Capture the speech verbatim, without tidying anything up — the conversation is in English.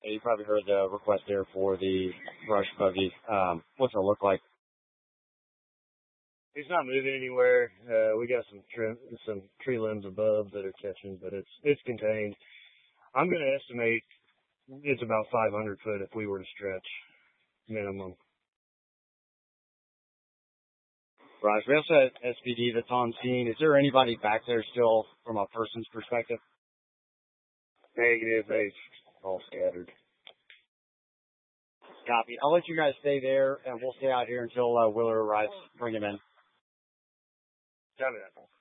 Yeah, you probably heard the request there for the brush buggy. Um, what's it look like? It's not moving anywhere. Uh, we got some trim, some tree limbs above that are catching, but it's it's contained. I'm going to estimate it's about five hundred foot if we were to stretch minimum. Raj, we also have S P D that's on scene. Is there anybody back there still from a person's perspective? Negative. They've all scattered. Copy. I'll let you guys stay there, and we'll stay out here until uh, Willer arrives. Bring him in. Copy that.